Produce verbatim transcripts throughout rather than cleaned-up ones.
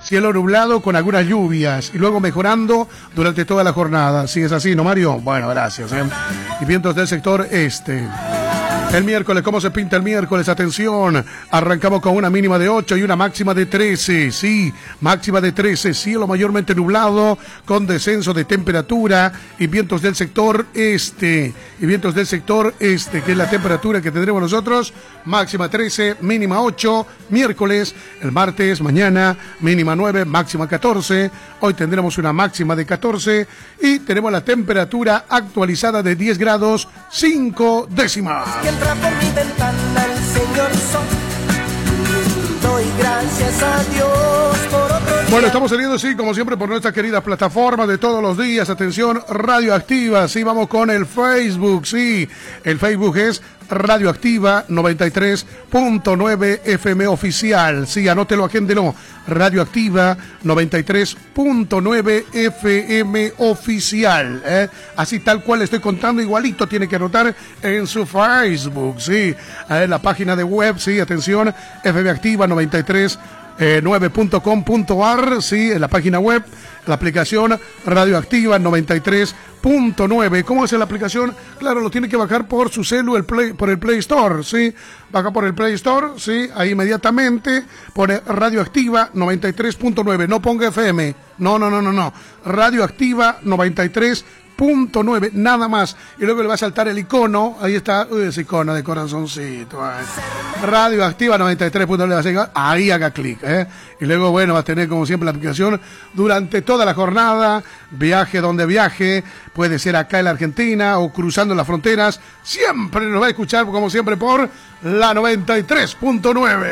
cielo nublado con algunas lluvias y luego mejorando durante toda la jornada. ¿Sí es así, no, Mario? Bueno, gracias. ¿eh? Y vientos del sector este. El miércoles, ¿cómo se pinta el miércoles? Atención, arrancamos con una mínima de ocho y una máxima de trece, sí, máxima de trece, cielo mayormente nublado, con descenso de temperatura y vientos del sector este, y vientos del sector este, que es la temperatura que tendremos nosotros, máxima trece, mínima ocho, miércoles, el martes, mañana, mínima nueve, máxima catorce, hoy tendremos una máxima de catorce y tenemos la temperatura actualizada de diez grados, cinco décimas. Entra por mi ventana el señor Sol. Doy gracias a Dios por otro día. Bueno, estamos saliendo, sí, como siempre, por nuestra querida plataforma de todos los días. Atención, Radioactiva. Sí, vamos con el Facebook, sí. El Facebook es Radioactiva noventa y tres punto nueve F M oficial. Sí, anótelo, agéndelo. Radioactiva noventa y tres punto nueve F M oficial. ¿eh? Así tal cual estoy contando, igualito tiene que anotar en su Facebook. Sí, en la página de web, sí, atención, F M Activa noventa y tres nueve punto com punto a r, sí, en la página web, la aplicación Radioactiva noventa y tres punto nueve. ¿Cómo es la aplicación? Claro, lo tiene que bajar por su celu, el Play, por el Play Store, sí, baja por el Play Store, sí, ahí inmediatamente pone Radioactiva noventa y tres punto nueve, no ponga F M, no, no, no, no, no, Radioactiva noventa y tres punto nueve, nada más, y luego le va a saltar el icono, ahí está, uy, ese icono de corazoncito, eh. Radioactiva noventa y tres punto nueve, ahí haga clic, eh. y luego, bueno, va a tener como siempre la aplicación durante toda la jornada, viaje donde viaje, puede ser acá en la Argentina o cruzando las fronteras, siempre nos va a escuchar como siempre por la noventa y tres punto nueve.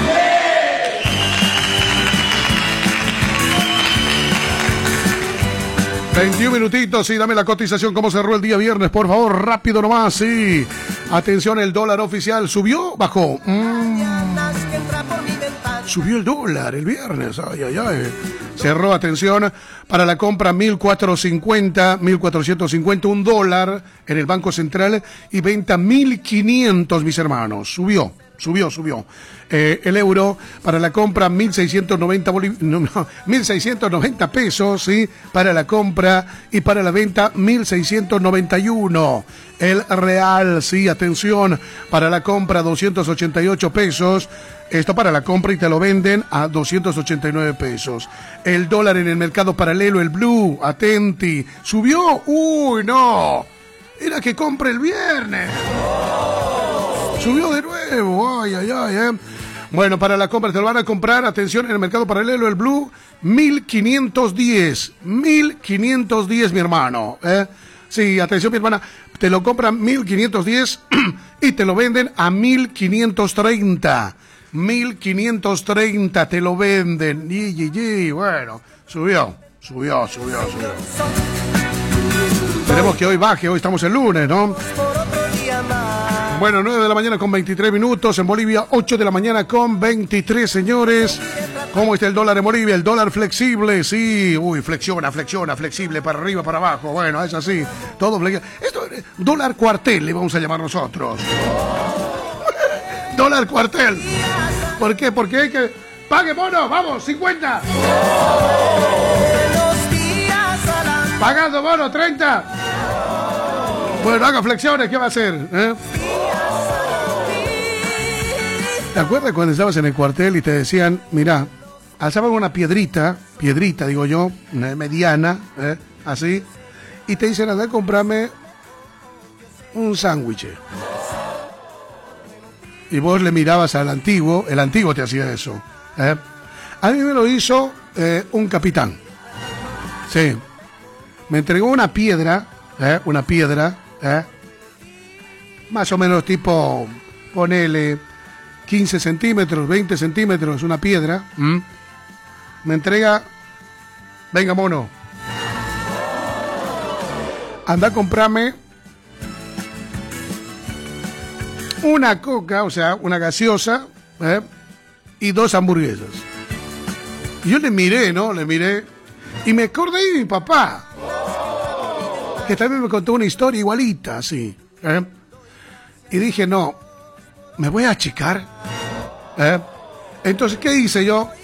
veintiún minutitos, sí, dame la cotización, cómo cerró el día viernes, por favor, rápido nomás, sí. Atención, el dólar oficial, ¿subió? ¿Bajó? Mm. Subió el dólar el viernes, ay, ay, ay. Cerró, atención, para la compra mil cuatrocientos cincuenta, mil cuatrocientos cincuenta, un dólar en el Banco Central y venta mil quinientos, mis hermanos, subió. Subió, subió. Eh, el euro para la compra mil seiscientos noventa boliv... no, no, mil seiscientos noventa pesos, sí, para la compra y para la venta mil seiscientos noventa y uno. El real, sí, atención, para la compra doscientos ochenta y ocho pesos. Esto para la compra y te lo venden a doscientos ochenta y nueve pesos. El dólar en el mercado paralelo, el blue, atenti, subió. Uy, no. Era que compre el viernes. Subió de nuevo, ay, ay, ay, eh. Bueno, para la compra te lo van a comprar, atención, en el mercado paralelo, el blue, mil quinientos diez, mil quinientos diez, mi hermano, eh. Sí, atención, mi hermana, te lo compran mil quinientos diez y te lo venden a mil quinientos treinta, mil quinientos treinta te lo venden, y, y, y, bueno, subió, subió, subió, subió. Esperemos que hoy baje, hoy estamos el lunes, ¿no? Bueno, nueve de la mañana con veintitrés minutos, en Bolivia ocho de la mañana con veintitrés, señores. ¿Cómo está el dólar en Bolivia? El dólar flexible, sí, uy, flexiona, flexiona, flexible, para arriba, para abajo, bueno, es así, todo flexible. Esto, dólar cuartel le vamos a llamar nosotros. Dólar cuartel. ¿Por qué? Porque hay que... ¡Pague, mono! ¡Vamos! ¡cincuenta! ¡Pagando, mono! ¡treinta! Bueno, haga flexiones, ¿qué va a hacer? ¿Eh? ¿Te acuerdas cuando estabas en el cuartel y te decían, mira, alzaban una piedrita, piedrita digo yo, una mediana, ¿eh? Así, y te dicen, anda a comprarme un sándwich? Y vos le mirabas al antiguo, el antiguo te hacía eso, ¿eh? A mí me lo hizo eh, un capitán, sí, me entregó una piedra, ¿eh? una piedra, ¿eh? más o menos tipo, ponele quince centímetros, veinte centímetros, una piedra. ¿Mm? Me entrega, venga, mono, anda a comprarme una coca, o sea, una gaseosa, ¿eh? y dos hamburguesas. Y yo le miré, ¿no? Le miré y me acordé de mi papá, que también me contó una historia igualita, así, ¿eh? Y dije, no, me voy a achicar, ¿eh? Entonces, ¿qué hice yo?